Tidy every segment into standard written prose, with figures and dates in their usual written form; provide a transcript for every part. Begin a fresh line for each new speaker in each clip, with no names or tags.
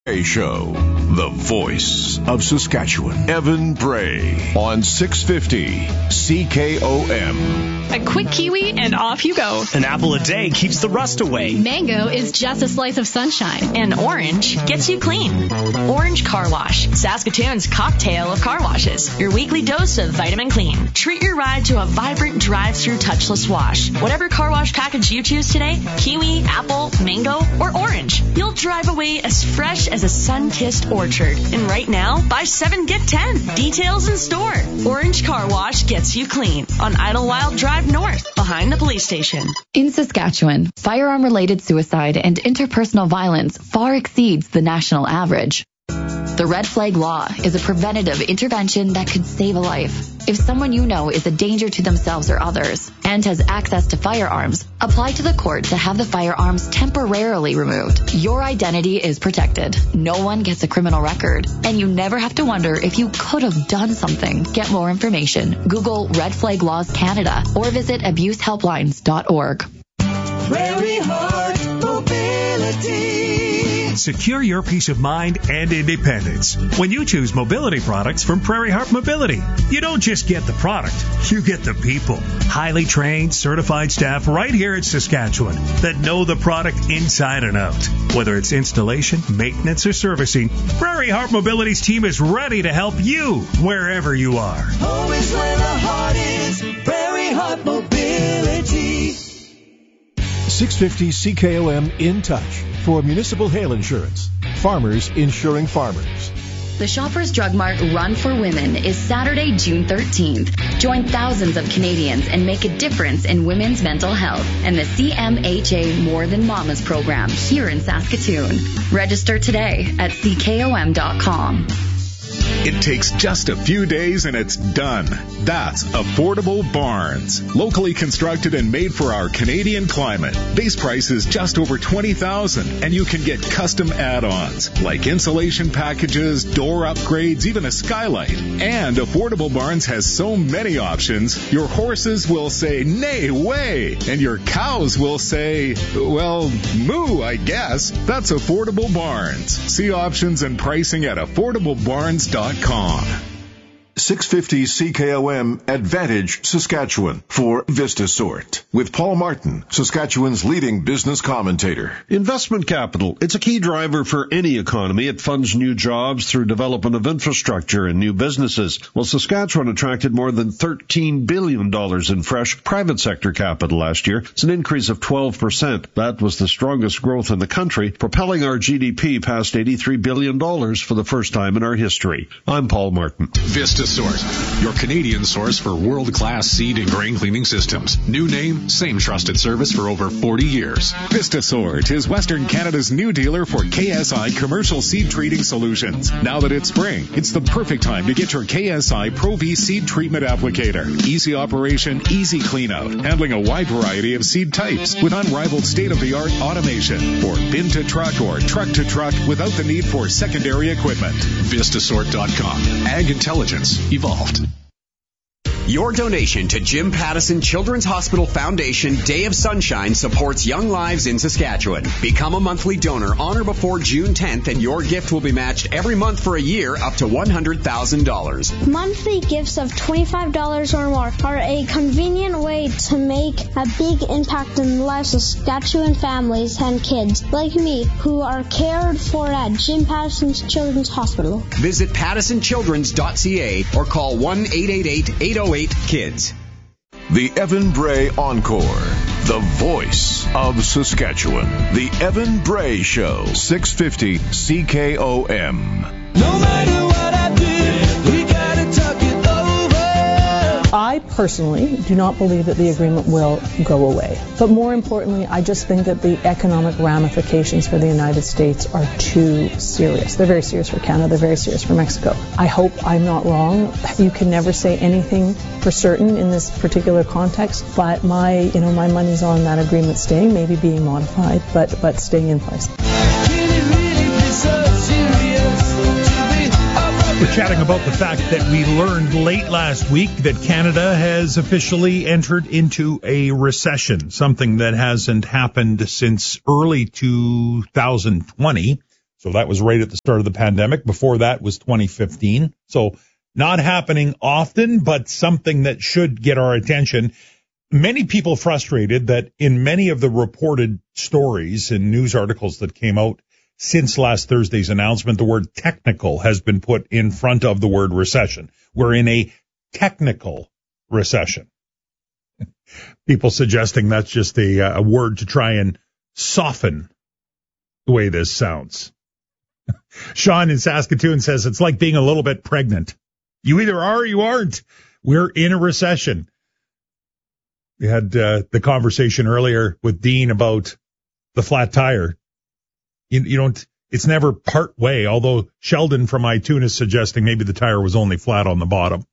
Show, the voice of Saskatchewan. Evan Bray on 650 CKOM.
A quick kiwi and off you go.
An apple a day keeps the rust away.
Mango is just a slice of sunshine.
And orange gets you clean. Orange Car Wash, Saskatoon's cocktail of car washes. Your weekly dose of vitamin clean. Treat your ride to a vibrant drive-through touchless wash. Whatever car wash package you choose today, kiwi, apple, mango, or orange, you'll drive away as fresh as a sun-kissed orchard. And right now, buy 7, get 10. Details in store. Orange Car Wash gets you clean on Idlewild Drive North, behind the police station.
In Saskatchewan, firearm-related suicide and interpersonal violence far exceeds the national average. The Red Flag Law is a preventative intervention that could save a life. If someone you know is a danger to themselves or others and has access to firearms, apply to the court to have the firearms temporarily removed. Your identity is protected. No one gets a criminal record, and you never have to wonder if you could have done something. Get more information. Google Red Flag Laws Canada or visit abusehelplines.org.
Prairie Heart Mobility.
Secure your peace of mind and independence when you choose mobility products from Prairie Heart Mobility. You don't just get the product, you get the people. Highly trained, certified staff right here in Saskatchewan that know the product inside and out. Whether it's installation, maintenance, or servicing, Prairie Heart Mobility's team is ready to help you wherever you are.
Home is where the heart is. Prairie Heart Mobility.
650 CKOM in touch for municipal hail insurance. Farmers insuring farmers.
The Shoppers Drug Mart Run for Women is Saturday, June 13th. Join thousands of Canadians and make a difference in women's mental health and the CMHA More Than Mamas program here in Saskatoon. Register today at ckom.com.
It takes just a few days and it's done. That's Affordable Barns. Locally constructed and made for our Canadian climate. Base price is just over $20,000 and you can get custom add-ons like insulation packages, door upgrades, even a skylight. And Affordable Barns has so many options, your horses will say, nay, way, and your cows will say, well, moo, I guess. That's Affordable Barns. See options and pricing at affordablebarns.com.
650 CKOM Advantage Saskatchewan for VistaSort with Paul Martin, Saskatchewan's leading business commentator.
Investment capital. It's a key driver for any economy. It funds new jobs through development of infrastructure and new businesses. Well, Saskatchewan attracted more than $13 billion in fresh private sector capital last year. It's an increase of 12%. That was the strongest growth in the country, propelling our GDP past $83 billion for the first time in our history. I'm Paul Martin.
VistaSort, your Canadian source for world-class seed and grain cleaning systems. New name, same trusted service for over 40 years.
VistaSort is Western Canada's new dealer for KSI commercial seed treating solutions. Now that it's spring, it's the perfect time to get your KSI Pro V seed treatment applicator. Easy operation, easy clean out, handling a wide variety of seed types with unrivaled state-of-the-art automation. For bin to truck or truck to truck without the need for secondary equipment.
VistaSort.com. Ag Intelligence evolved.
Your donation to Jim Pattison Children's Hospital Foundation Day of Sunshine supports young lives in Saskatchewan. Become a monthly donor on or before June 10th and your gift will be matched every month for a year up to $100,000.
Monthly gifts of $25 or more are a convenient way to make a big impact in the lives of Saskatchewan families and kids like me who are cared for at Jim Pattison's Children's Hospital.
Visit pattisonchildrens.ca or call 1-888-808-KIDS.
The Evan Bray Encore, the voice of Saskatchewan. The Evan Bray Show, 650 CKOM.
No matter what I do, we gotta talk it over.
I personally do not believe that the agreement will go away. But more importantly, I just think that the economic ramifications for the United States are too serious. They're very serious for Canada. They're very serious for Mexico. I hope I'm not wrong. You can never say anything for certain in this particular context, but my money's on that agreement staying, maybe being modified, but staying in place.
We're chatting about the fact that we learned late last week that Canada has officially entered into a recession, something that hasn't happened since early 2020. So that was right at the start of the pandemic. Before that was 2015. So not happening often, but something that should get our attention. Many people frustrated that in many of the reported stories and news articles that came out since last Thursday's announcement, the word technical has been put in front of the word recession. We're in a technical recession. People suggesting that's just a word to try and soften the way this sounds. Sean in Saskatoon says it's like being a little bit pregnant. You either are or you aren't. We're in a recession. We had the conversation earlier with Dean about the flat tire. You don't, it's never part way, although Sheldon from iTunes is suggesting maybe the tire was only flat on the bottom.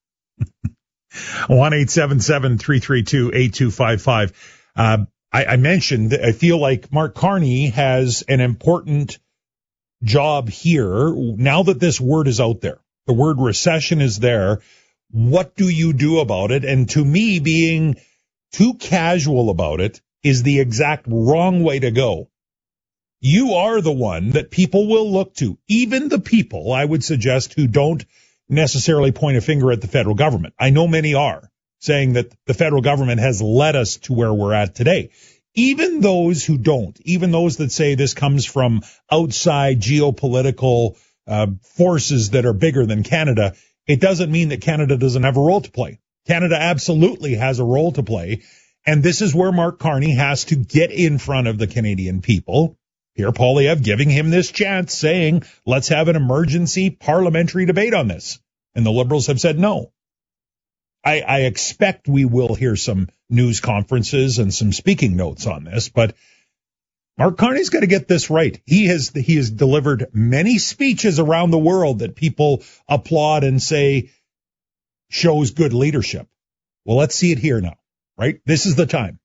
1-877-332-8255. I mentioned, I feel like Mark Carney has an important job here. Now that this word is out there, the word recession is there. What do you do about it? And to me, being too casual about it is the exact wrong way to go. You are the one that people will look to, even the people, I would suggest, who don't necessarily point a finger at the federal government. I know many are saying that the federal government has led us to where we're at today. Even those who don't, even those that say this comes from outside geopolitical forces that are bigger than Canada, it doesn't mean that Canada doesn't have a role to play. Canada absolutely has a role to play. And this is where Mark Carney has to get in front of the Canadian people. Pierre Poilievre giving him this chance, saying, let's have an emergency parliamentary debate on this. And the Liberals have said no. I expect we will hear some news conferences and some speaking notes on this, but Mark Carney's got to get this right. He has delivered many speeches around the world that people applaud and say shows good leadership. Well, let's see it here now, right? This is the time.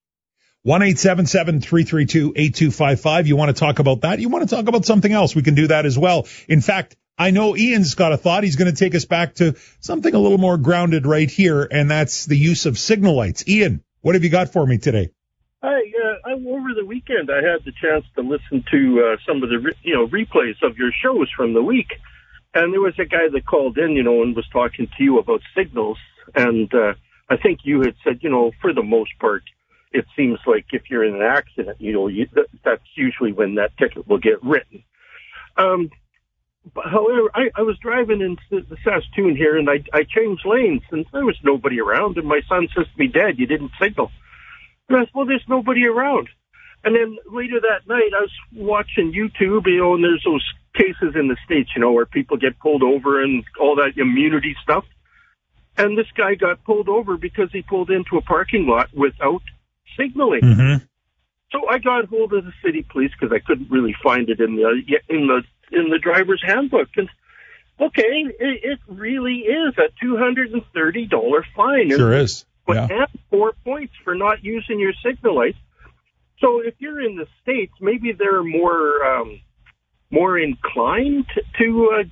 1-877-332-8255. You want to talk about that? You want to talk about something else? We can do that as well. In fact, I know Ian's got a thought. He's going to take us back to something a little more grounded right here, and that's the use of signal lights. Ian, what have you got for me today?
Hi. Over the weekend, I had the chance to listen to some of the replays of your shows from the week, and there was a guy that called in, and was talking to you about signals, and I think you had said, for the most part, it seems like if you're in an accident, that's usually when that ticket will get written. However, I was driving into the Saskatoon here, and I changed lanes, and there was nobody around, and my son says to me, Dad, you didn't signal. And I said, well, there's nobody around. And then later that night, I was watching YouTube, and there's those cases in the States, where people get pulled over and all that immunity stuff. And this guy got pulled over because he pulled into a parking lot without signaling. Mm-hmm. So I got hold of the city police because I couldn't really find it in the driver's handbook. And okay, it really is a $230 fine.
Sure is.
But and 4 points for not using your signal lights. So if you're in the States, maybe they're more inclined to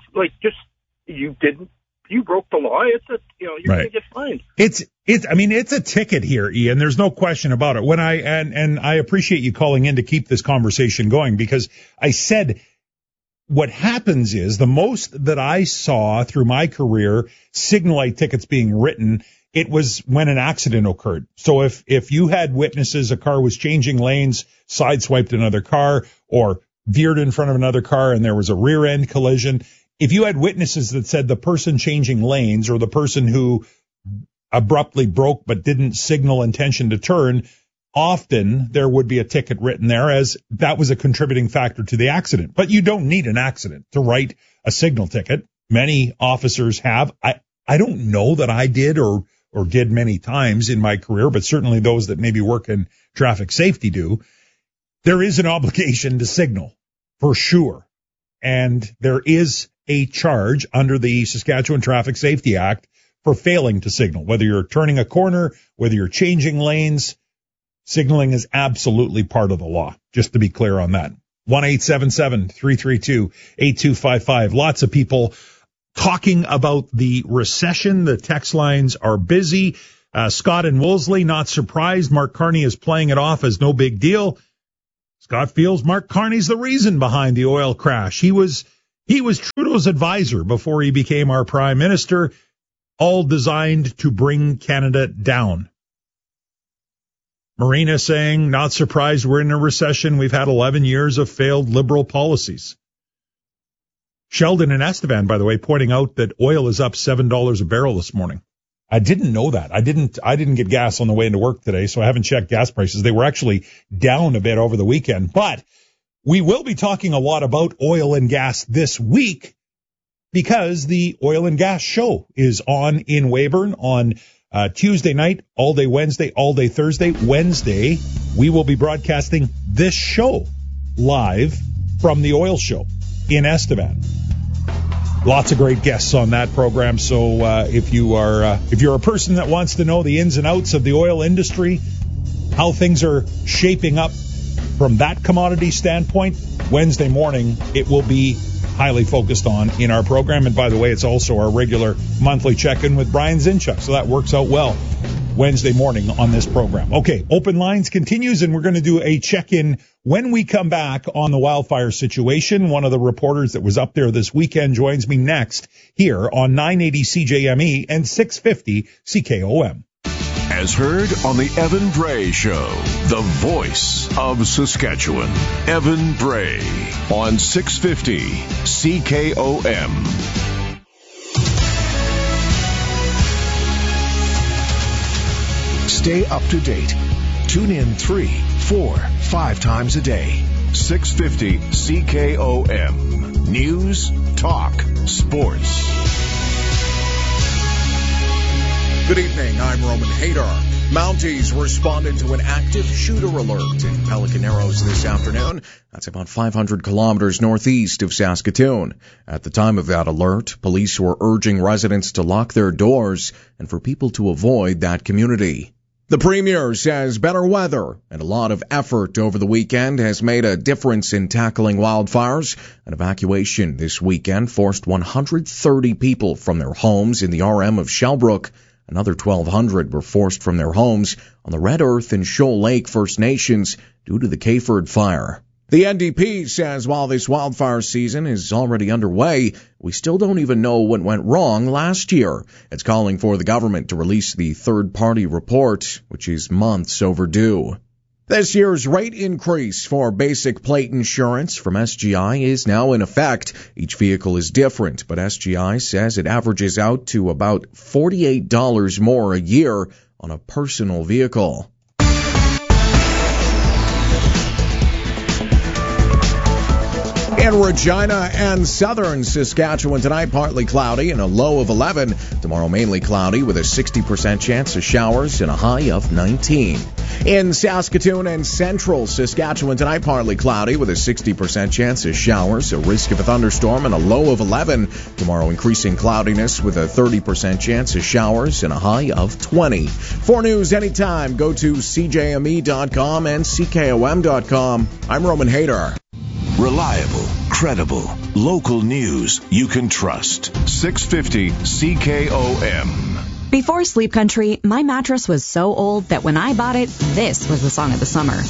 you broke the law. You're going to get fined.
It's a ticket here, Ian. There's no question about it. And I appreciate you calling in to keep this conversation going, because I said what happens is the most that I saw through my career, signal light tickets being written, it was when an accident occurred. So if you had witnesses, a car was changing lanes, sideswiped another car, or veered in front of another car and there was a rear end collision, if you had witnesses that said the person changing lanes or the person who abruptly broke but didn't signal intention to turn, often there would be a ticket written there, as that was a contributing factor to the accident. But you don't need an accident to write a signal ticket. Many officers have. I don't know that I did or did many times in my career, but certainly those that maybe work in traffic safety do. There is an obligation to signal, for sure. And there is a charge under the Saskatchewan Traffic Safety Act for failing to signal. Whether you're turning a corner, whether you're changing lanes, signaling is absolutely part of the law, just to be clear on that. 1-877-332-8255. Lots of people talking about the recession. The text lines are busy. Scott and Wolseley, not surprised. Mark Carney is playing it off as no big deal. Scott feels Mark Carney's the reason behind the oil crash. He was Trudeau's advisor before he became our prime minister, all designed to bring Canada down. Marina saying, not surprised we're in a recession. We've had 11 years of failed liberal policies. Sheldon and Estevan, by the way, pointing out that oil is up $7 a barrel this morning. I didn't know that. I didn't get gas on the way into work today, so I haven't checked gas prices. They were actually down a bit over the weekend. But we will be talking a lot about oil and gas this week because the oil and gas show is on in Weyburn on Tuesday night, all day Wednesday, all day Thursday. Wednesday, we will be broadcasting this show live from the oil show in Estevan. Lots of great guests on that program. So if you're a person that wants to know the ins and outs of the oil industry, how things are shaping up from that commodity standpoint, Wednesday morning it will be highly focused on in our program. And by the way, it's also our regular monthly check-in with Brian Zinchuk, so that works out well Wednesday morning on this program. Okay, Open Lines continues, and we're going to do a check-in when we come back on the wildfire situation. One of the reporters that was up there this weekend joins me next here on 980 CJME and 650 CKOM.
As heard on the Evan Bray Show, the voice of Saskatchewan. Evan Bray on 650 CKOM. Stay up to date. Tune in 3, 4, 5 times a day. 650 CKOM. News, talk, sports.
Good evening, I'm Roman Hadar. Mounties responded to an active shooter alert in Pelican Arrows this afternoon. That's about 500 kilometers northeast of Saskatoon. At the time of that alert, police were urging residents to lock their doors and for people to avoid that community. The Premier says better weather and a lot of effort over the weekend has made a difference in tackling wildfires. An evacuation this weekend forced 130 people from their homes in the RM of Shellbrook. Another 1,200 were forced from their homes on the Red Earth and Shoal Lake First Nations due to the Kayford fire. The NDP says while this wildfire season is already underway, we still don't even know what went wrong last year. It's calling for the government to release the third-party report, which is months overdue. This year's rate increase for basic plate insurance from SGI is now in effect. Each vehicle is different, but SGI says it averages out to about $48 more a year on a personal vehicle. In Regina and southern Saskatchewan tonight, partly cloudy and a low of 11. Tomorrow, mainly cloudy with a 60% chance of showers and a high of 19. In Saskatoon and central Saskatchewan tonight, partly cloudy with a 60% chance of showers, a risk of a thunderstorm and a low of 11. Tomorrow, increasing cloudiness with a 30% chance of showers and a high of 20. For news anytime, go to CJME.com and CKOM.com. I'm Roman Hadar.
Reliable, credible, local news you can trust. 650 CKOM.
Before Sleep Country, my mattress was so old that when I bought it, this was the song of the summer.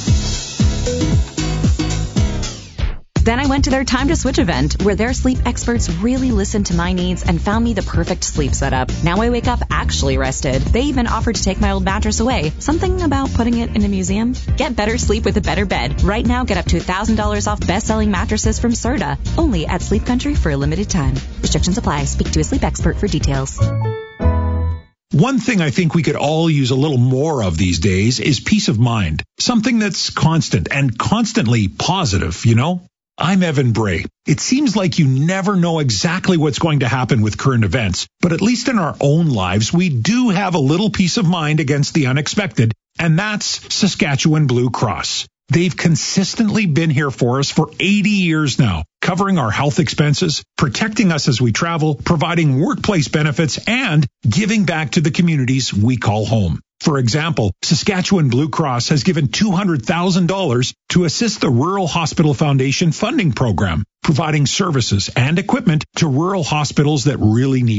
Then I went to their Time to Switch event, where their sleep experts really listened to my needs and found me the perfect sleep setup. Now I wake up actually rested. They even offered to take my old mattress away. Something about putting it in a museum? Get better sleep with a better bed. Right now, get up to $1,000 off best-selling mattresses from Serta. Only at Sleep Country for a limited time. Restrictions apply. Speak to a sleep expert for details.
One thing I think we could all use a little more of these days is peace of mind. Something that's constant and constantly positive, you know? I'm Evan Bray. It seems like you never know exactly what's going to happen with current events, but at least in our own lives, we do have a little peace of mind against the unexpected, and that's Saskatchewan Blue Cross. They've consistently been here for us for 80 years now, covering our health expenses, protecting us as we travel, providing workplace benefits, and giving back to the communities we call home. For example, Saskatchewan Blue Cross has given $200,000 to assist the Rural Hospital Foundation funding program, providing services and equipment to rural hospitals that really need it.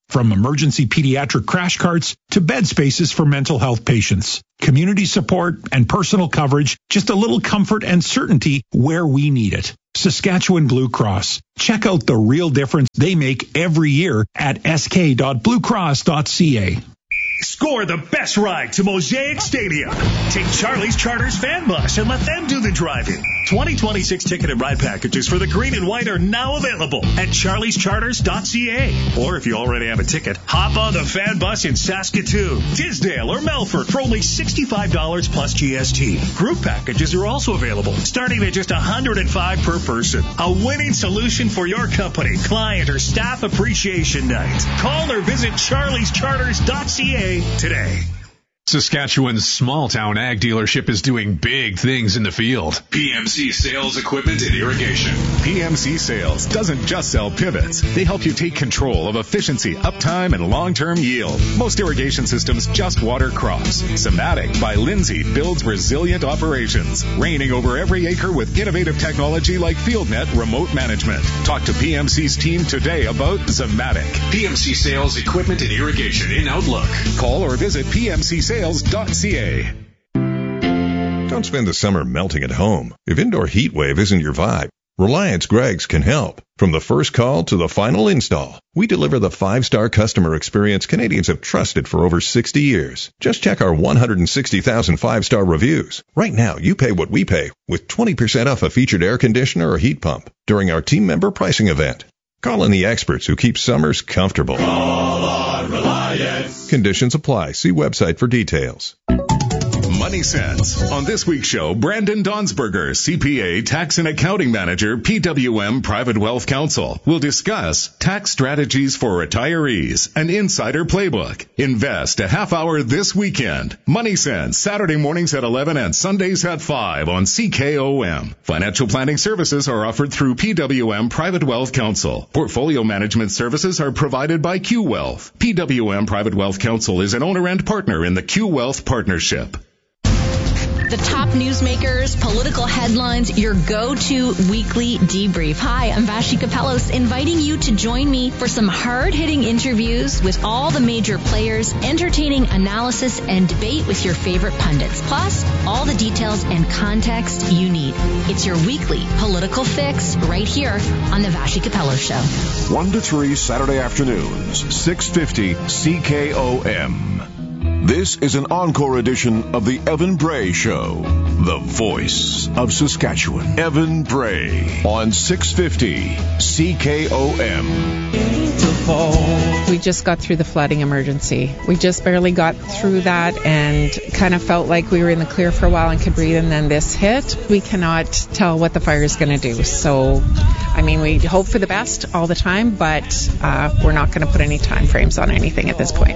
From emergency pediatric crash carts to bed spaces for mental health patients. Community support and personal coverage, just a little comfort and certainty where we need it. Saskatchewan Blue Cross. Check out the real difference they make every year at sk.bluecross.ca.
Score the best ride to Mosaic Stadium. Take Charlie's Charters fan bus and let them do the driving. 2026 ticket and ride packages for the green and white are now available at charliescharters.ca. Or if you already have a ticket, hop on the fan bus in Saskatoon, Tisdale, or Melfort for only $65 plus GST. Group packages are also available, starting at just $105 per person. A winning solution for your company, client, or staff appreciation night. Call or visit charliescharters.ca today.
Saskatchewan's small-town ag dealership is doing big things in the field. PMC Sales Equipment and Irrigation.
PMC Sales doesn't just sell pivots. They help you take control of efficiency, uptime, and long-term yield. Most irrigation systems just water crops. Zematic by Lindsay builds resilient operations, reigning over every acre with innovative technology like FieldNet remote management. Talk to PMC's team today about Zematic.
PMC Sales Equipment and Irrigation in Outlook.
Call or visit PMCSales.ca.
Don't spend the summer melting at home. If indoor heat wave isn't your vibe, Reliance Greggs can help. From the first call to the final install, we deliver the 5-star customer experience Canadians have trusted for over 60 years. Just check our 160,000 5-star reviews. Right now, you pay what we pay with 20% off a featured air conditioner or heat pump during our team member pricing event. Call in the experts who keep summers comfortable.
Call on Reliance.
Conditions apply. See website for details.
Money Sense. On this week's show, Brandon Donsberger, CPA, Tax and Accounting Manager, PWM Private Wealth Counsel, will discuss tax strategies for retirees, an insider playbook. Invest a half hour this weekend. Money Sense, Saturday mornings at 11 and Sundays at 5 on CKOM. Financial planning services are offered through PWM Private Wealth Counsel. Portfolio management services are provided by Q Wealth. PWM Private Wealth Counsel is an owner and partner in the Q Wealth Partnership.
The top newsmakers, political headlines, your go-to weekly debrief. Hi, I'm Vashi Kapelos, inviting you to join me for some hard-hitting interviews with all the major players, entertaining analysis and debate with your favorite pundits, plus all the details and context you need. It's your weekly political fix right here on the Vashi Kapelos Show.
1 to 3 Saturday afternoons, 650 CKOM. This is an encore edition of the Evan Bray Show, the voice of Saskatchewan. Evan Bray on 650 CKOM.
We just got through the flooding emergency. We just barely got through that and kind of felt like we were in the clear for a while and could breathe, and then this hit. We cannot tell what the fire is going to do. So, I mean, we hope for the best all the time, but we're not going to put any time frames on anything at this point.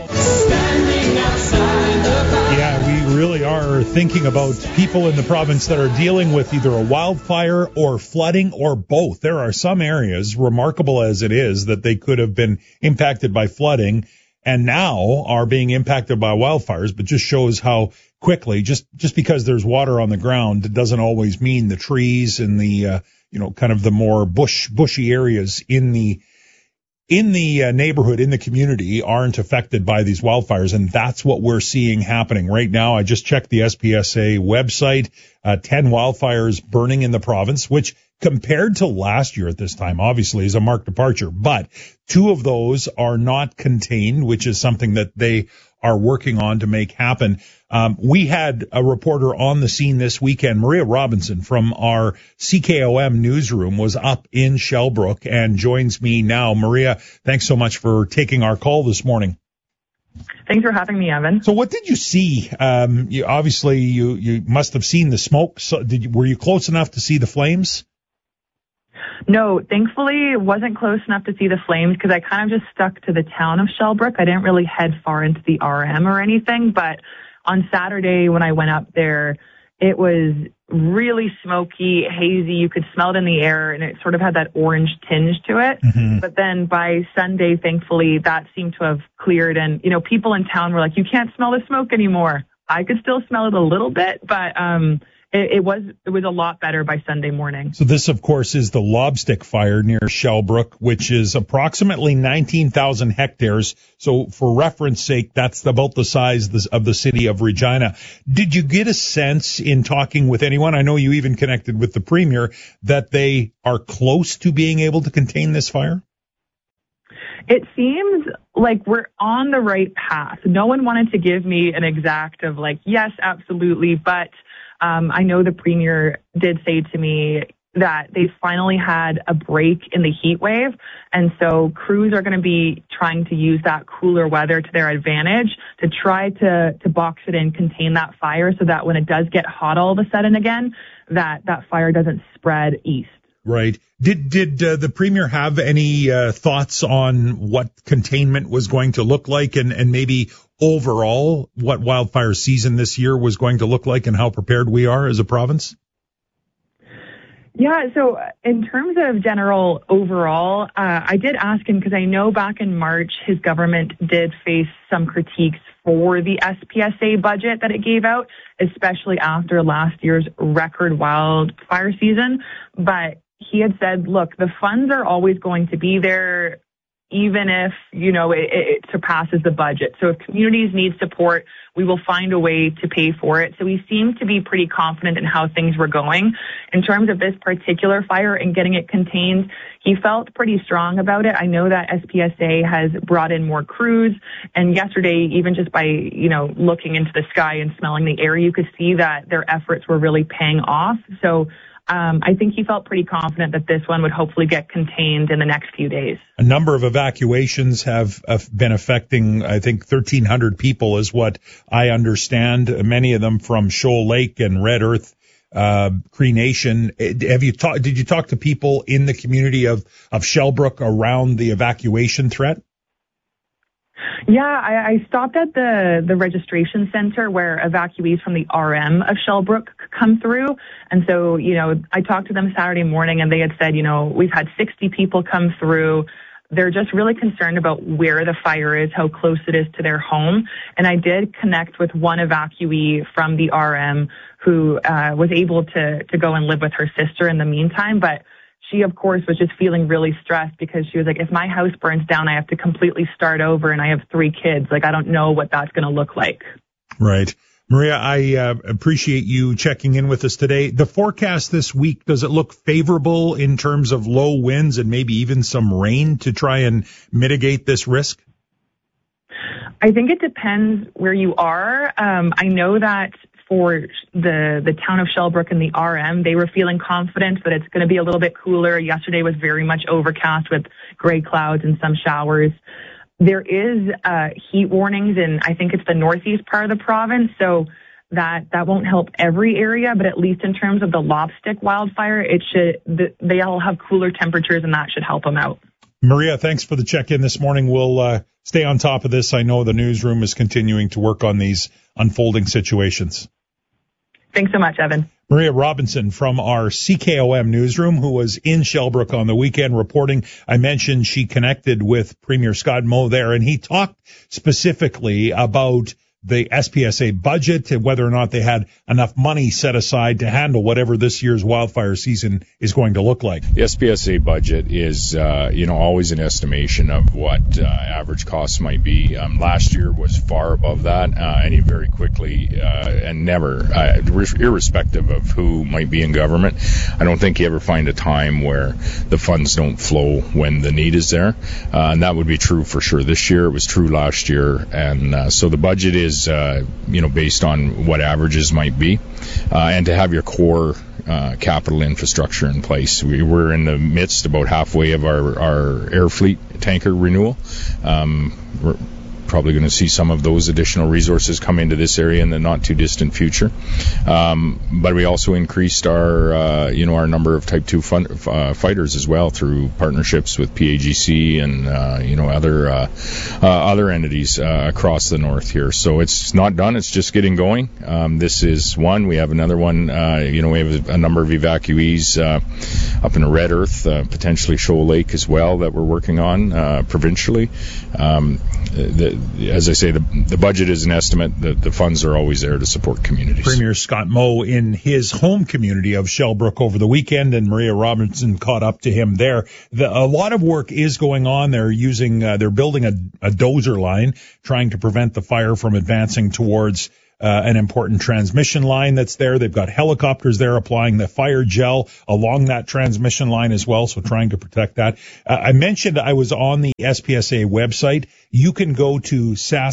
Yeah, we really are thinking about people in the province that are dealing with either a wildfire or flooding or both. There are some areas, remarkable as it is, that they could have been impacted by flooding and now are being impacted by wildfires, but just shows how quickly, just because there's water on the ground, it doesn't always mean the trees and the, kind of the more bushy areas in the neighborhood, in the community, aren't affected by these wildfires, and that's what we're seeing happening right now. I just checked the SPSA website, 10 wildfires burning in the province, which compared to last year at this time, obviously is a marked departure, but 2 of those are not contained, which is something that they are working on to make happen. We had a reporter on the scene this weekend. Maria Robinson from our CKOM newsroom was up in Shellbrook and joins me now. Maria, thanks so much for taking our call this morning.
Thanks for having me, Evan.
So what did you see? You must have seen the smoke. So were you close enough to see the flames?
No, thankfully it wasn't close enough to see the flames because I kind of just stuck to the town of Shellbrook. I didn't really head far into the RM or anything, but on Saturday when I went up there, it was really smoky, hazy. You could smell it in the air, and it sort of had that orange tinge to it. Mm-hmm. But then by Sunday, thankfully, that seemed to have cleared, and, people in town were like, you can't smell the smoke anymore. I could still smell it a little bit, but it was a lot better by Sunday morning.
So this, of course, is the Lobstick fire near Shellbrook, which is approximately 19,000 hectares. So for reference sake, that's about the size of the city of Regina. Did you get a sense in talking with anyone, I know you even connected with the Premier, that they are close to being able to contain this fire?
It seems like we're on the right path. No one wanted to give me an exact of like, yes, absolutely, but I know the Premier did say to me that they finally had a break in the heat wave, and so crews are going to be trying to use that cooler weather to their advantage to try to box it in, contain that fire, so that when it does get hot all of a sudden again, that fire doesn't spread east.
Right. Did the Premier have any thoughts on what containment was going to look like and maybe overall what wildfire season this year was going to look like and how prepared we are as a province?
Yeah, so in terms of general overall, I did ask him because I know back in March his government did face some critiques for the SPSA budget that it gave out, especially after last year's record wildfire season. But he had said, look, the funds are always going to be there, even if, it surpasses the budget. So if communities need support, we will find a way to pay for it. So he seemed to be pretty confident in how things were going. In terms of this particular fire and getting it contained, he felt pretty strong about it. I know that SPSA has brought in more crews, and yesterday, even just by, looking into the sky and smelling the air, you could see that their efforts were really paying off. So I think he felt pretty confident that this one would hopefully get contained in the next few days.
A number of evacuations have been affecting, I think, 1,300 people is what I understand, many of them from Shoal Lake and Red Earth, Cree Nation. Did you talk to people in the community of Shellbrook around the evacuation threat?
Yeah, I stopped at the registration center where evacuees from the RM of Shellbrook come through. And so, I talked to them Saturday morning and they had said, we've had 60 people come through. They're just really concerned about where the fire is, how close it is to their home. And I did connect with one evacuee from the RM who was able to go and live with her sister in the meantime. But she, of course, was just feeling really stressed because she was like, if my house burns down, I have to completely start over and I have 3 kids. Like, I don't know what that's going to look like.
Right. Maria, I appreciate you checking in with us today. The forecast this week, does it look favorable in terms of low winds and maybe even some rain to try and mitigate this risk?
I think it depends where you are. I know that for the town of Shellbrook and the RM, they were feeling confident that it's going to be a little bit cooler. Yesterday was very much overcast with gray clouds and some showers. There is heat warnings in, I think it's the northeast part of the province, so that won't help every area, but at least in terms of the Lobstick wildfire, they all have cooler temperatures and that should help them out.
Maria, thanks for the check-in this morning. We'll stay on top of this. I know the newsroom is continuing to work on these unfolding situations.
Thanks so much, Evan.
Maria Robinson from our CKOM newsroom, who was in Shellbrook on the weekend reporting. I mentioned she connected with Premier Scott Moe there, and he talked specifically about the SPSA budget and whether or not they had enough money set aside to handle whatever this year's wildfire season is going to look like.
The SPSA budget is, always an estimation of what average costs might be. Last year was far above that, and he very quickly and never, irrespective of who might be in government, I don't think you ever find a time where the funds don't flow when the need is there, and that would be true for sure this year. It was true last year, and so the budget is based on what averages might be, and to have your core capital infrastructure in place. We're in the midst, about halfway of our air fleet tanker renewal. We're probably going to see some of those additional resources come into this area in the not too distant future. But we also increased our number of Type 2 fighters as well through partnerships with PAGC and other entities across the north here. So it's not done; it's just getting going. This is one. We have another one. We have a number of evacuees up in Red Earth, potentially Shoal Lake as well, that we're working on provincially. as I say, the budget is an estimate. The funds are always there to support communities.
Premier Scott Moe in his home community of Shellbrook over the weekend, and Maria Robinson caught up to him there. A lot of work is going on. They're building a dozer line, trying to prevent the fire from advancing towards an important transmission line that's there. They've got helicopters there applying the fire gel along that transmission line as well, so trying to protect that. I mentioned I was on the SPSA website. You can go to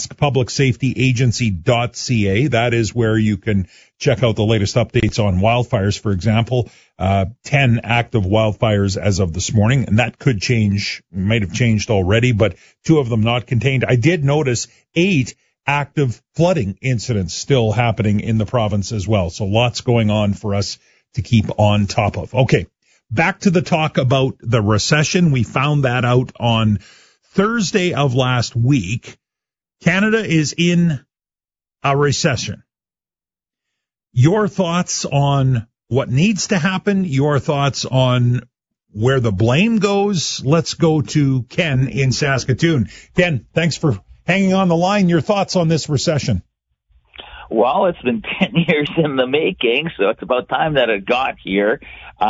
saskpublicsafetyagency.ca. That is where you can check out the latest updates on wildfires. For example, 10 active wildfires as of this morning, and that could change, might have changed already, but 2 of them not contained. I did notice 8 active flooding incidents still happening in the province as well. So lots going on for us to keep on top of. Okay, back to the talk about the recession. We found that out on Thursday of last week. Canada is in a recession. Your thoughts on what needs to happen? Your thoughts on where the blame goes? Let's go to Ken in Saskatoon. Ken, thanks for hanging on the line. Your thoughts on this recession?
Well, it's been 10 years in the making, so it's about time that it got here.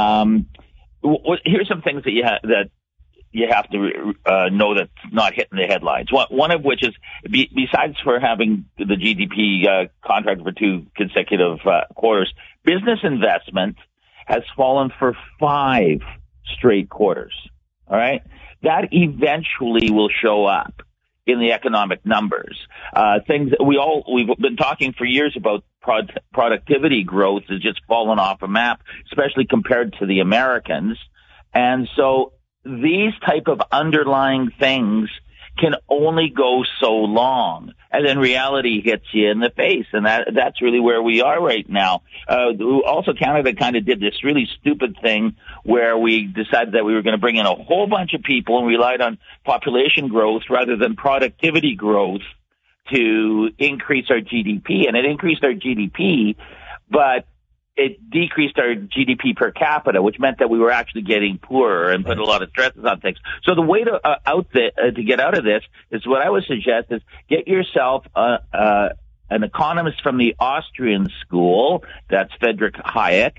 Here's some things that you have to know that's not hitting the headlines. One of which is, besides for having the GDP contract for 2 consecutive quarters, business investment has fallen for 5 straight quarters. All right? That eventually will show up in the economic numbers. Things that we've been talking for years about productivity growth has just fallen off a map, especially compared to the Americans. And so these type of underlying things can only go so long, and then reality hits you in the face, and that's really where we are right now. Also, Canada kind of did this really stupid thing where we decided that we were going to bring in a whole bunch of people and relied on population growth rather than productivity growth to increase our GDP, and it increased our GDP, but it decreased our GDP per capita, which meant that we were actually getting poorer and put a lot of stresses on things. So the way to get out of this is what I would suggest is get yourself an economist from the Austrian school, that's Friedrich Hayek,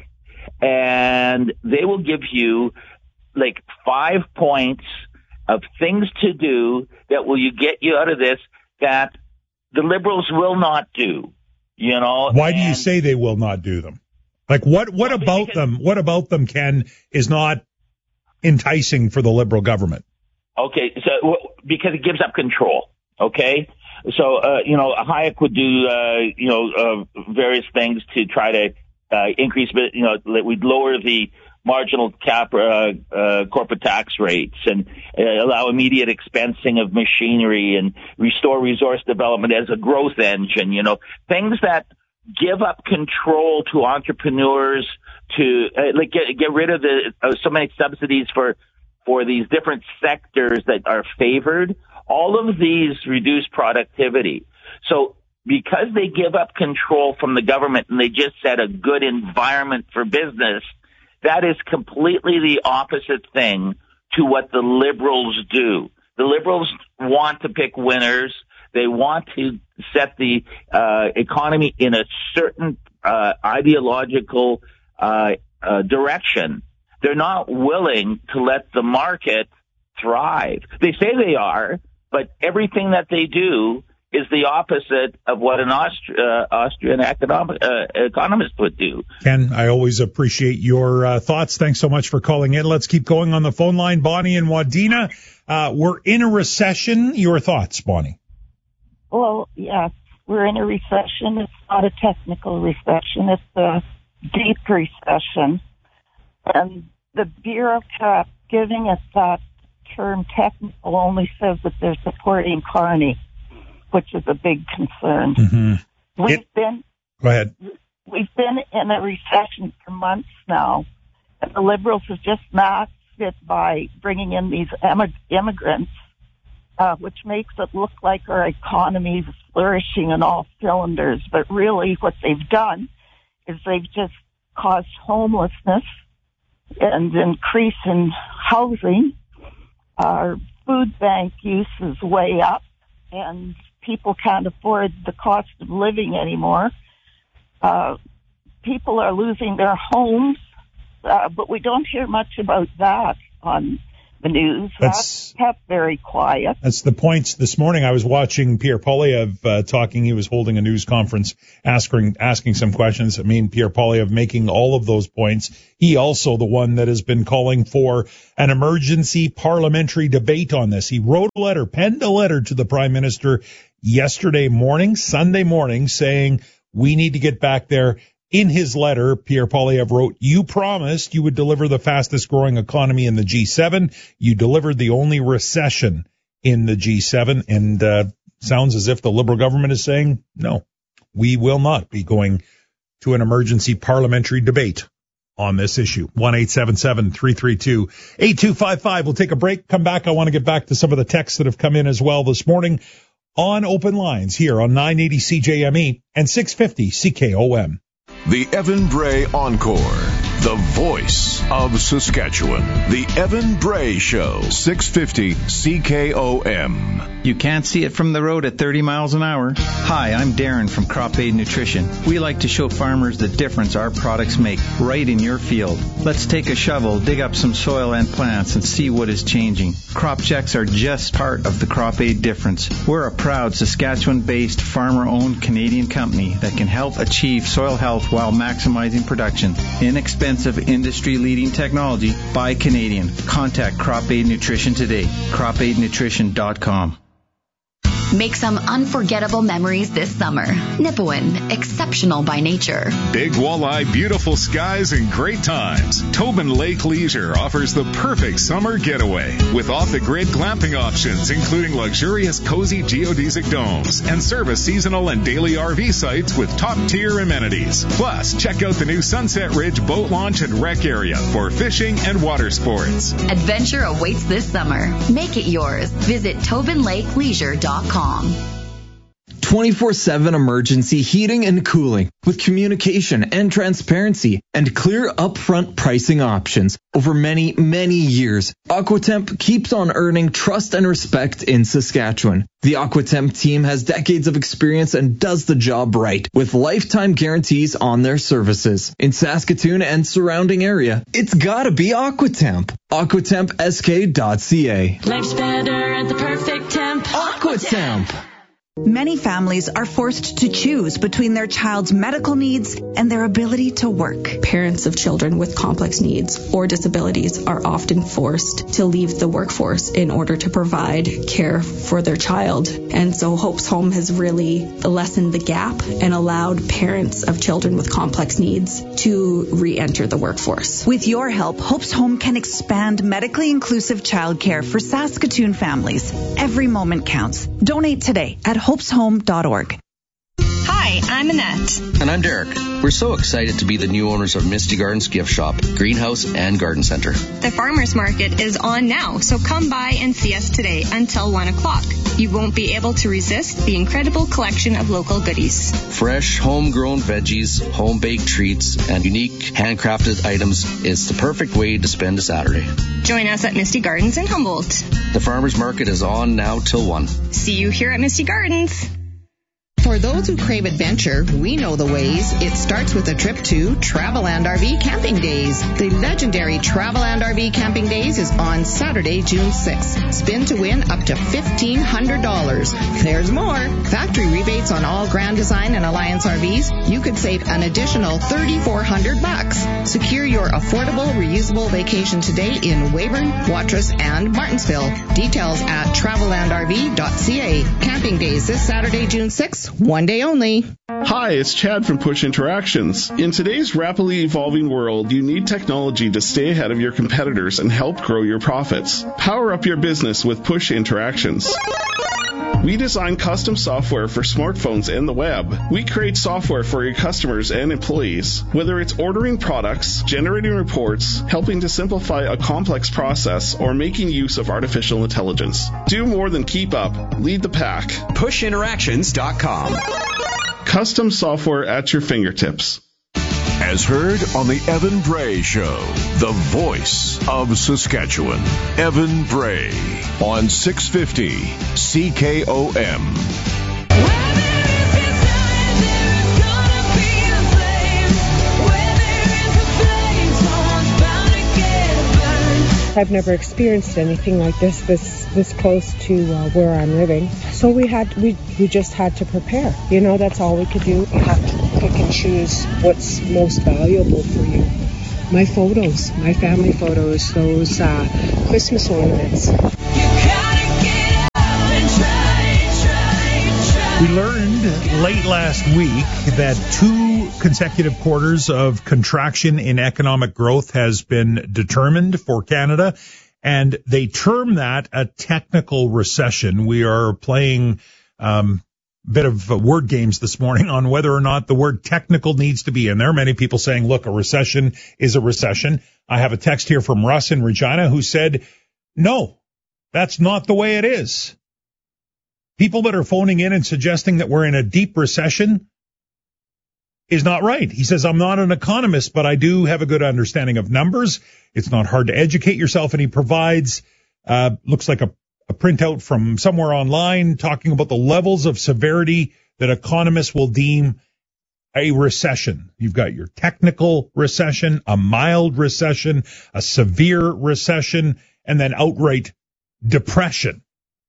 and they will give you like 5 points of things to do that will get you out of this that the Liberals will not do. You know,
why do you say they will not do them? Like what about them? What about them, Ken, is not enticing for the Liberal government?
Okay, so because it gives up control. Okay, so Hayek would do various things to try to increase. We'd lower the marginal corporate tax rates and allow immediate expensing of machinery and restore resource development as a growth engine. You know, things that give up control to entrepreneurs to get rid of so many subsidies for these different sectors that are favored. All of these reduce productivity. So because they give up control from the government and they just set a good environment for business, that is completely the opposite thing to what the Liberals do. The Liberals want to pick winners. They want to set the economy in a certain ideological direction. They're not willing to let the market thrive. They say they are, but everything that they do is the opposite of what an Austrian economist would do.
Ken, I always appreciate your thoughts. Thanks so much for calling in. Let's keep going on the phone line. Bonnie and Wadena, we're in a recession. Your thoughts, Bonnie?
Well, yes, we're in a recession. It's not a technical recession. It's a deep recession. And the bureaucrat giving us that term technical only says that they're supporting Carney, which is a big concern.
Mm-hmm. Go ahead.
We've been in a recession for months now, and the Liberals have just masked it by bringing in these immigrants, which makes it look like our economy is flourishing on all cylinders. But really what they've done is they've just caused homelessness and increase in housing. Our food bank use is way up, and people can't afford the cost of living anymore. People are losing their homes, but we don't hear much about that on the news. That's kept very quiet.
That's the points. This morning I was watching Pierre Poilievre talking. He was holding a news conference asking some questions. I mean, Pierre Poilievre making all of those points. He also the one that has been calling for an emergency parliamentary debate on this. He wrote a letter, penned a letter to the Prime Minister Sunday morning, saying we need to get back there. In his letter, Pierre Poilievre wrote, you promised you would deliver the fastest growing economy in the G7. You delivered the only recession in the G7. And sounds as if the Liberal government is saying, no, we will not be going to an emergency parliamentary debate on this issue. 1-877-332-8255. We'll take a break, come back. I want to get back to some of the texts that have come in as well this morning on Open Lines here on 980 CJME and 650 CKOM.
The Evan Bray Encore, the voice of Saskatchewan. The Evan Bray Show, 650 CKOM.
You can't see it from the road at 30 miles an hour. Hi, I'm Darren from Crop Aid Nutrition. We like to show farmers the difference our products make right in your field. Let's take a shovel, dig up some soil and plants, and see what is changing. Crop checks are just part of the Crop Aid difference. We're a proud Saskatchewan-based, farmer-owned Canadian company that can help achieve soil health while maximizing production. Inexpensive, industry-leading technology by Canadian. Contact Crop Aid Nutrition today. CropAidNutrition.com.
Make some unforgettable memories this summer. Nipawin, exceptional by nature.
Big walleye, beautiful skies, and great times. Tobin Lake Leisure offers the perfect summer getaway with off-the-grid glamping options, including luxurious, cozy geodesic domes and service seasonal and daily RV sites with top-tier amenities. Plus, check out the new Sunset Ridge boat launch and rec area for fishing and water sports.
Adventure awaits this summer. Make it yours. Visit TobinLakeLeisure.com.
24/7 emergency heating and cooling with communication and transparency and clear upfront pricing options over many, many years. Aquatemp keeps on earning trust and respect in Saskatchewan. The Aquatemp team has decades of experience and does the job right with lifetime guarantees on their services. In Saskatoon and surrounding area, it's gotta be Aquatemp. AquatempSK.ca.
Life's better at the perfect temp.
Aquatemp.
Many families are forced to choose between their child's medical needs and their ability to work.
Parents of children with complex needs or disabilities are often forced to leave the workforce in order to provide care for their child. And so Hope's Home has really lessened the gap and allowed parents of children with complex needs to re-enter the workforce.
With your help, Hope's Home can expand medically inclusive childcare for Saskatoon families. Every moment counts. Donate today at hopeshome.org.
Hi, I'm Annette.
And I'm Derek. We're so excited to be the new owners of Misty Gardens Gift Shop, Greenhouse, and Garden Center.
The farmers market is on now, so come by and see us today until 1 o'clock. You won't be able to resist the incredible collection of local goodies.
Fresh, homegrown veggies, home-baked treats, and unique handcrafted items is the perfect way to spend a Saturday.
Join us at Misty Gardens in Humboldt.
The farmers market is on now till 1.
See you here at Misty Gardens.
For those who crave adventure, we know the ways. It starts with a trip to Traveland RV Camping Days. The legendary Traveland RV Camping Days is on Saturday, June 6th. Spin to win up to $1,500. There's more. Factory rebates on all Grand Design and Alliance RVs. You could save an additional $3,400. Secure your affordable, reusable vacation today in Weyburn, Watrous, and Martinsville. Details at travelandrv.ca. Camping Days this Saturday, June 6th. One day only.
Hi, it's Chad from Push Interactions. In today's rapidly evolving world, you need technology to stay ahead of your competitors and help grow your profits. Power up your business with Push Interactions. We design custom software for smartphones and the web. We create software for your customers and employees. Whether it's ordering products, generating reports, helping to simplify a complex process, or making use of artificial intelligence. Do more than keep up. Lead the pack.
PushInteractions.com.
Custom software at your fingertips.
As heard on the Evan Bray Show, the voice of Saskatchewan. Evan Bray on 650 CKOM.
I've never experienced anything like this close to where I'm living. So we just had to prepare. That's all we could do. You have to pick and choose what's most valuable for you. My photos, my family photos, those Christmas ornaments.
We learned late last week that 2 consecutive quarters of contraction in economic growth has been determined for Canada, and they term that a technical recession. We are playing bit of word games this morning on whether or not the word technical needs to be in there. Many people saying, look, a recession is a recession. I have a text here from Russ in Regina who said, no, that's not the way it is. People that are phoning in and suggesting that we're in a deep recession is not right. He says, I'm not an economist, but I do have a good understanding of numbers. It's not hard to educate yourself. And he provides, looks like a printout from somewhere online talking about the levels of severity that economists will deem a recession. You've got your technical recession, a mild recession, a severe recession, and then outright depression.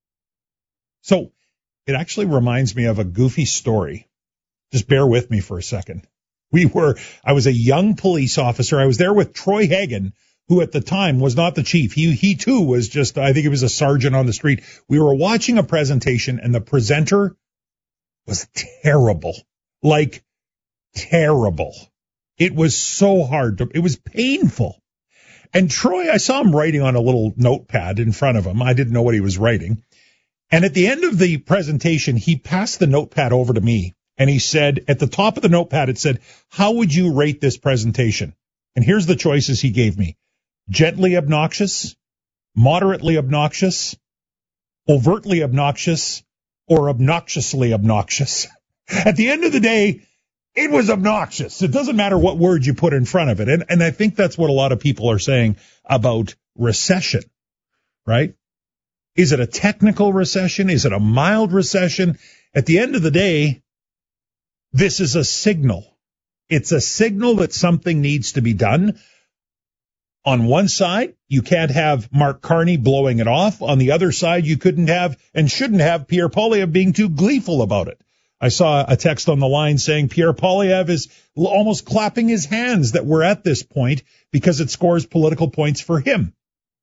So it actually reminds me of a goofy story. Just bear with me for a second. I was a young police officer. I was there with Troy Hagan, who at the time was not the chief. He too was just, I think he was a sergeant on the street. We were watching a presentation and the presenter was terrible. Like terrible. It was so hard it was painful. And Troy, I saw him writing on a little notepad in front of him. I didn't know what he was writing. And at the end of the presentation, he passed the notepad over to me and he said, at the top of the notepad, it said, how would you rate this presentation? And here's the choices he gave me. Gently obnoxious, moderately obnoxious, overtly obnoxious, or obnoxiously obnoxious. At the end of the day, it was obnoxious. It doesn't matter what word you put in front of it. And I think that's what a lot of people are saying about recession, right? Is it a technical recession? Is it a mild recession? At the end of the day, this is a signal. It's a signal that something needs to be done. On one side, you can't have Mark Carney blowing it off. On the other side, you couldn't have and shouldn't have Pierre Poilievre being too gleeful about it. I saw a text on the line saying Pierre Poilievre is almost clapping his hands that we're at this point because it scores political points for him.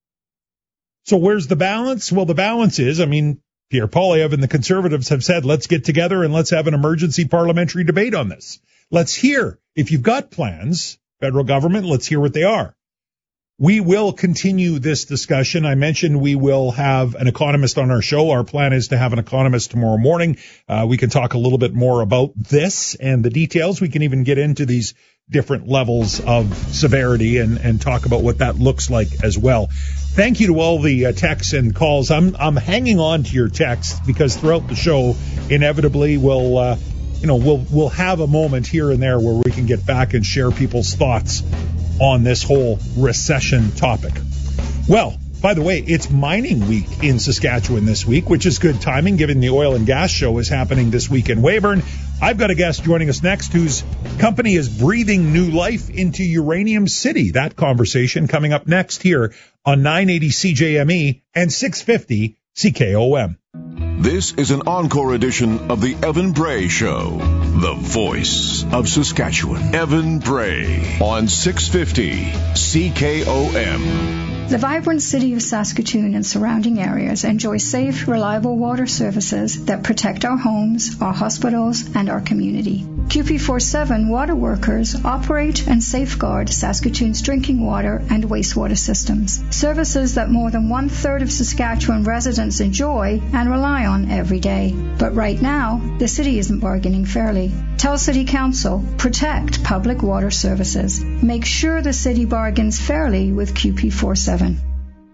So where's the balance? Well, the balance is, Pierre Poilievre and the Conservatives have said, let's get together and let's have an emergency parliamentary debate on this. Let's hear, if you've got plans, federal government, let's hear what they are. We will continue this discussion. I mentioned we will have an economist on our show. Our plan is to have an economist tomorrow morning. We can talk a little bit more about this and the details. We can even get into these different levels of severity and talk about what that looks like as well. Thank you to all the texts and calls. I'm hanging on to your texts because throughout the show, inevitably we'll have a moment here and there where we can get back and share people's thoughts on this whole recession topic. Well, by the way, it's mining week in Saskatchewan this week, which is good timing given the oil and gas show is happening this week in Weyburn. I've got a guest joining us next whose company is breathing new life into Uranium City. That conversation coming up next here on 980 CJME and 650 CKOM.
This is an encore edition of the Evan Bray Show, the voice of Saskatchewan. Evan Bray on 650 CKOM.
The vibrant city of Saskatoon and surrounding areas enjoy safe, reliable water services that protect our homes, our hospitals, and our community. QP47 water workers operate and safeguard Saskatoon's drinking water and wastewater systems, services that more than 1/3 of Saskatchewan residents enjoy and rely on every day. But right now, the city isn't bargaining fairly. Tell City Council, protect public water services. Make sure the city bargains fairly with QP47.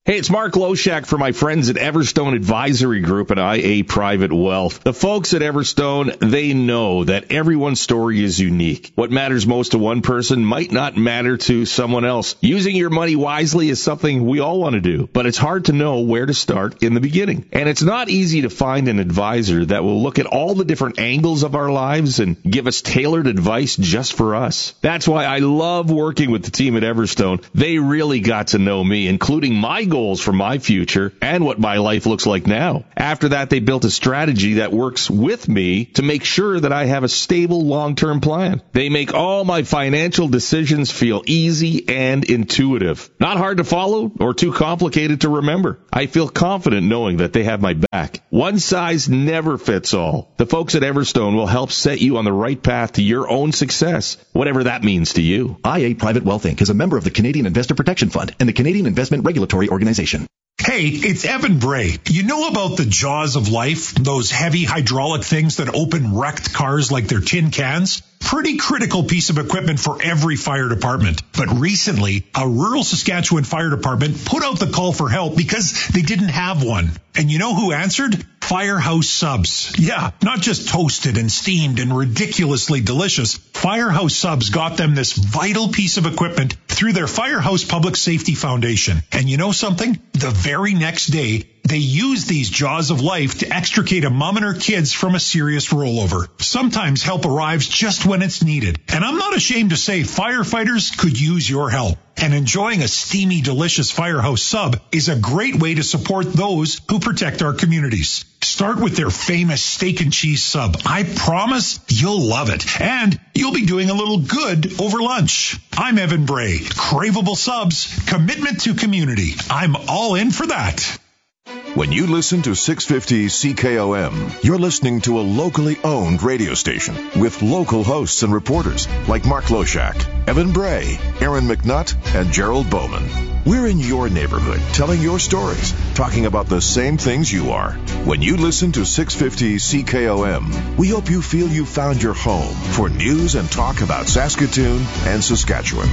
Hey, it's Mark Loshak for my friends at Everstone Advisory Group and IA Private Wealth. The folks at Everstone, they know that everyone's story is unique. What matters most to one person might not matter to someone else. Using your money wisely is something we all want to do, but it's hard to know where to start in the beginning. And it's not easy to find an advisor that will look at all the different angles of our lives and give us tailored advice just for us. That's why I love working with the team at Everstone. They really got to know me, including my goals for my future and what my life looks like now. After that, they built a strategy that works with me to make sure that I have a stable long-term plan. They make all my financial decisions feel easy and intuitive. Not hard to follow or too complicated to remember. I feel confident knowing that they have my back. One size never fits all. The folks at Everstone will help set you on the right path to your own success, whatever that means to you.
IA Private Wealth Inc. is a member of the Canadian Investor Protection Fund and the Canadian Investment Regulatory Organization.
Hey, it's Evan Bray. You know about the jaws of life? Those heavy hydraulic things that open wrecked cars like they're tin cans? Pretty critical piece of equipment for every fire department. But recently, a rural Saskatchewan fire department put out the call for help because they didn't have one. And you know who answered? Firehouse Subs. Yeah, not just toasted and steamed and ridiculously delicious. Firehouse Subs got them this vital piece of equipment through their Firehouse Public Safety Foundation. And you know something? The very next day, they use these jaws of life to extricate a mom and her kids from a serious rollover. Sometimes help arrives just when it's needed. And I'm not ashamed to say firefighters could use your help. And enjoying a steamy, delicious Firehouse Sub is a great way to support those who protect our communities. Start with their famous steak and cheese sub. I promise you'll love it. And you'll be doing a little good over lunch. I'm Evan Bray. Craveable subs, commitment to community. I'm all in for that.
When you listen to 650 CKOM, you're listening to a locally owned radio station with local hosts and reporters like Mark Loshak, Evan Bray, Aaron McNutt, and Gerald Bowman. We're in your neighborhood, telling your stories, talking about the same things you are. When you listen to 650 CKOM, we hope you feel you found your home for news and talk about Saskatoon and Saskatchewan.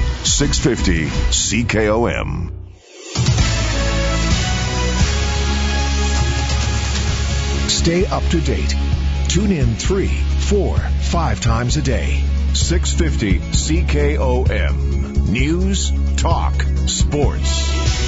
650 CKOM. Stay up to date. Tune in 3, 4, 5 times a day. 650 CKOM. News, talk, sports.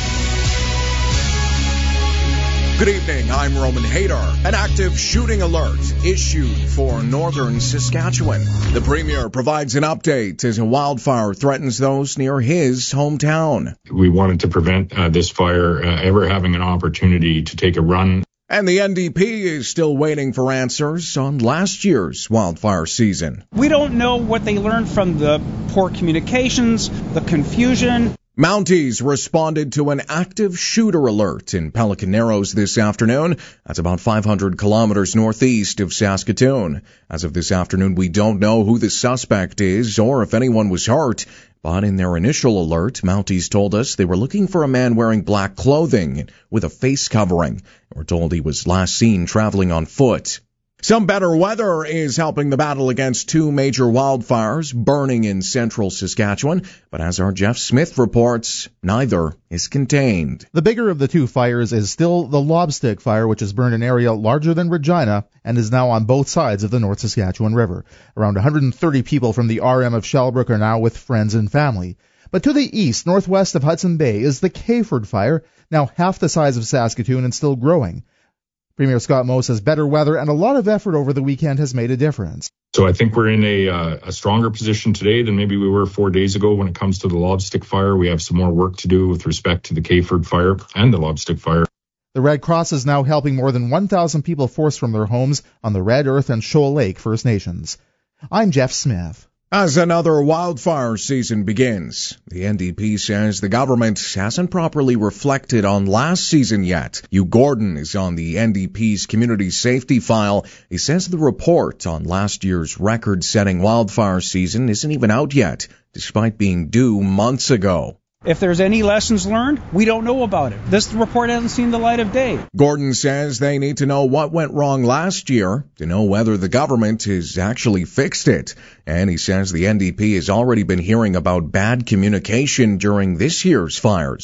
Good evening, I'm Roman Haydar. An active shooting alert issued for northern Saskatchewan. The Premier provides an update as a wildfire threatens those near his hometown.
We wanted to prevent this fire ever having an opportunity to take a run.
And the NDP is still waiting for answers on last year's wildfire season.
We don't know what they learned from the poor communications, the confusion.
Mounties responded to an active shooter alert in Pelican Narrows this afternoon. That's about 500 kilometers northeast of Saskatoon. As of this afternoon, we don't know who the suspect is or if anyone was hurt. But in their initial alert, Mounties told us they were looking for a man wearing black clothing with a face covering. We're told he was last seen traveling on foot. Some better weather is helping the battle against two major wildfires burning in central Saskatchewan. But as our Jeff Smith reports, neither is contained.
The bigger of the two fires is still the Lobstick fire, which has burned an area larger than Regina and is now on both sides of the North Saskatchewan River. Around 130 people from the RM of Shellbrook are now with friends and family. But to the east, northwest of Hudson Bay, is the Kayford fire, now half the size of Saskatoon and still growing. Premier Scott Moe says better weather and a lot of effort over the weekend has made a difference.
So I think we're in a stronger position today than maybe we were 4 days ago when it comes to the Lobstick fire. We have some more work to do with respect to the Kayford fire and the Lobstick fire.
The Red Cross is now helping more than 1,000 people forced from their homes on the Red Earth and Shoal Lake First Nations. I'm Jeff Smith.
As another wildfire season begins, the NDP says the government hasn't properly reflected on last season yet. Hugh Gordon is on the NDP's community safety file. He says the report on last year's record-setting wildfire season isn't even out yet, despite being due months ago.
If there's any lessons learned, we don't know about it. This report hasn't seen the light of day.
Gordon says they need to know what went wrong last year to know whether the government has actually fixed it. And he says the NDP has already been hearing about bad communication during this year's fires.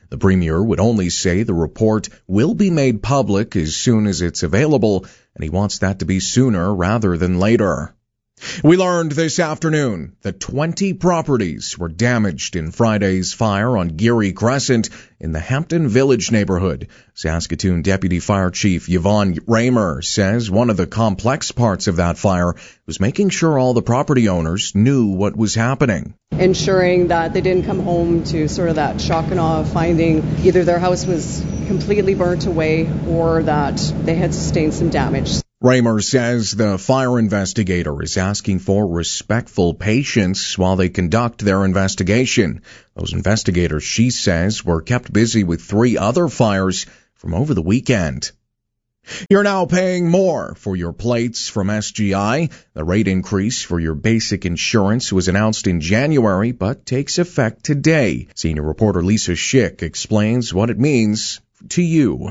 The Premier would only say the report will be made public as soon as it's available, and he wants that to be sooner rather than later. We learned this afternoon that 20 properties were damaged in Friday's fire on Geary Crescent in the Hampton Village neighborhood. Saskatoon Deputy Fire Chief Yvonne Raymer says one of the complex parts of that fire was making sure all the property owners knew what was happening.
Ensuring that they didn't come home to sort of that shock and awe of finding either their house was completely burnt away or that they had sustained some damage.
Raymer says the fire investigator is asking for respectful patience while they conduct their investigation. Those investigators, she says, were kept busy with 3 other fires from over the weekend. You're now paying more for your plates from SGI. The rate increase for your basic insurance was announced in January but takes effect today. Senior reporter Lisa Schick explains what it means to you.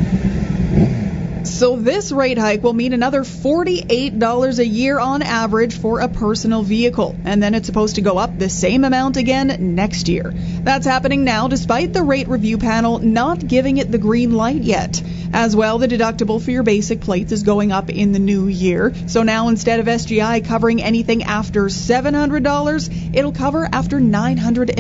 So this rate hike will mean another $48 a year on average for a personal vehicle. And then it's supposed to go up the same amount again next year. That's happening now despite the rate review panel not giving it the green light yet. As well, the deductible for your basic plates is going up in the new year. So now instead of SGI covering anything after $700, it'll cover after $950.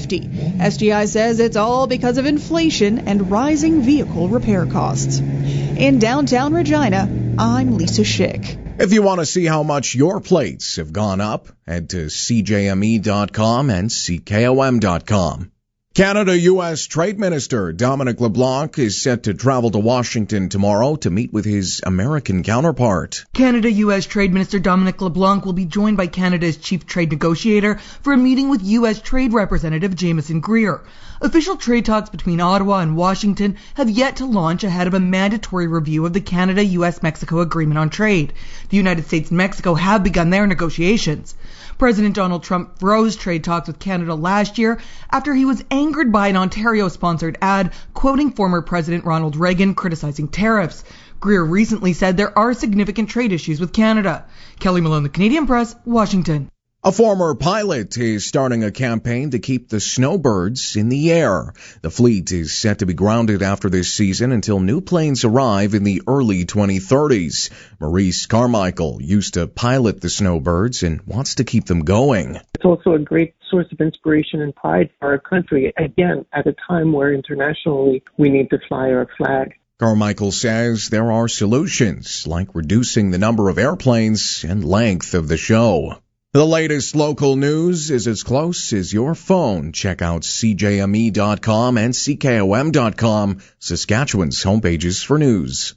SGI says it's all because of inflation and rising vehicle repair costs. In downtown Regina, I'm Lisa Schick.
If you want to see how much your plates have gone up, head to CJME.com and CKOM.com. Canada-U.S. Trade Minister Dominic LeBlanc is set to travel to Washington tomorrow to meet with his American counterpart.
Canada-U.S. Trade Minister Dominic LeBlanc will be joined by Canada's chief trade negotiator for a meeting with U.S. Trade Representative Jameson Greer. Official trade talks between Ottawa and Washington have yet to launch ahead of a mandatory review of the Canada-U.S.-Mexico Agreement on Trade. The United States and Mexico have begun their negotiations. President Donald Trump froze trade talks with Canada last year after he was angered by an Ontario-sponsored ad quoting former President Ronald Reagan criticizing tariffs. Greer recently said there are significant trade issues with Canada. Kelly Malone, The Canadian Press, Washington.
A former pilot is starting a campaign to keep the snowbirds in the air. The fleet is set to be grounded after this season until new planes arrive in the early 2030s. Maurice Carmichael used to pilot the snowbirds and wants to keep them going.
It's also a great source of inspiration and pride for our country, again, at a time where internationally we need to fly our flag.
Carmichael says there are solutions, like reducing the number of airplanes and length of the show. The latest local news is as close as your phone. Check out CJME.com and CKOM.com, Saskatchewan's homepages for news.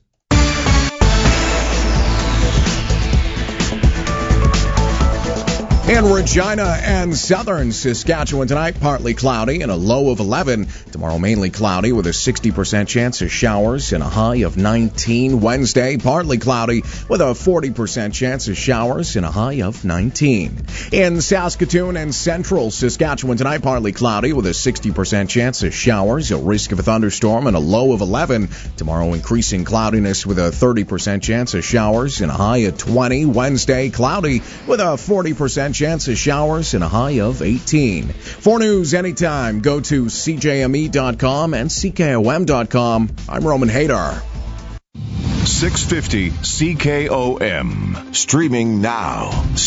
In Regina and southern Saskatchewan tonight, partly cloudy and a low of 11. Tomorrow, mainly cloudy with a 60% chance of showers and a high of 19. Wednesday, partly cloudy with a 40% chance of showers and a high of 19. In Saskatoon and central Saskatchewan tonight, partly cloudy with a 60% chance of showers, a risk of a thunderstorm and a low of 11. Tomorrow, increasing cloudiness with a 30% chance of showers and a high of 20. Wednesday, cloudy with a 40% chance of showers and a high of 18. For news anytime, go to CJME.com and CKOM.com. I'm Roman Hadar.
650 CKOM. Streaming now.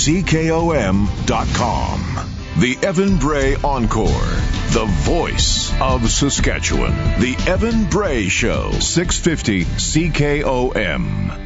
CKOM.com. The Evan Bray Encore. The voice of Saskatchewan. The Evan Bray Show. 650 CKOM.